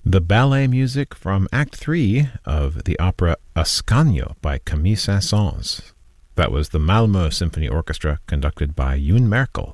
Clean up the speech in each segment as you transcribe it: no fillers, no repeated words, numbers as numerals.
The ballet music from Act 3 of the opera Ascanio by Camille Saint-Saëns. That was the Malmö Symphony Orchestra, conducted by Yoon Merkel.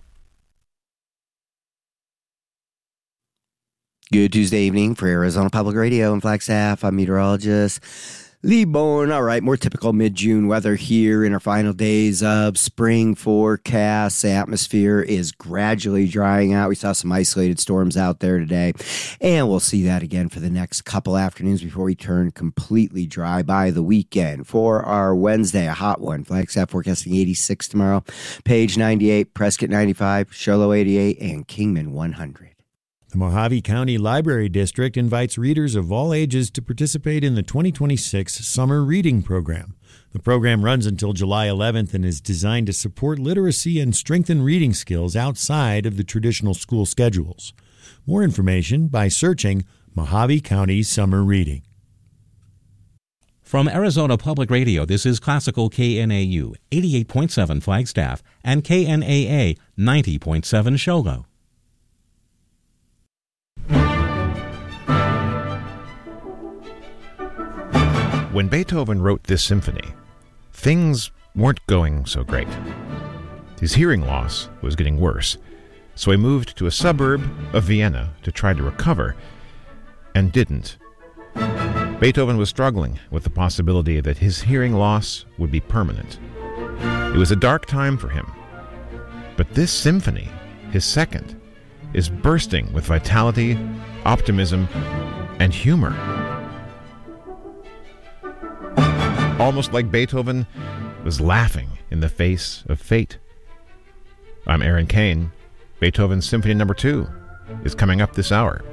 Good Tuesday evening for Arizona Public Radio and Flagstaff. I'm meteorologist Lee Bourne. All right, more typical mid-June weather here in our final days of spring forecasts. The atmosphere is gradually drying out. We saw some isolated storms out there today, and we'll see that again for the next couple afternoons before we turn completely dry by the weekend. For our Wednesday, a hot one. Flagstaff forecasting 86 tomorrow, Page 98, Prescott 95, Show 88, and Kingman 100. The Mojave County Library District invites readers of all ages to participate in the 2026 Summer Reading Program. The program runs until July 11th and is designed to support literacy and strengthen reading skills outside of the traditional school schedules. More information by searching Mojave County Summer Reading. From Arizona Public Radio, this is Classical KNAU 88.7 Flagstaff and KNAA 90.7 Shogo. When Beethoven wrote this symphony, things weren't going so great. His hearing loss was getting worse, so he moved to a suburb of Vienna to try to recover, and didn't. Beethoven was struggling with the possibility that his hearing loss would be permanent. It was a dark time for him. But this symphony, his second, is bursting with vitality, optimism, and humor. Almost like Beethoven was laughing in the face of fate. I'm Aaron Kane. Beethoven's Symphony No. 2 is coming up this hour.